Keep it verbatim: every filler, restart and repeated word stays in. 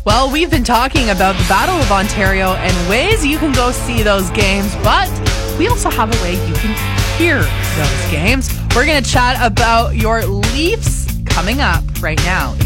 Well, we've been talking about the Battle of Ontario and ways you can go see those games, but we also have a way you can hear those games. We're going to chat about your Leafs coming up right now.